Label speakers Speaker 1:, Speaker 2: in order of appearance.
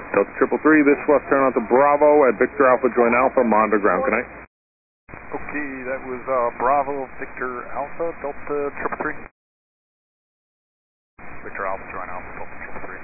Speaker 1: Delta 333, this left turn onto Bravo at Victor Alpha Joint Alpha, monitor ground connect.
Speaker 2: Okay, that was Bravo, Victor Alpha, Delta 333. Victor Alpha Joint Alpha, Delta 333.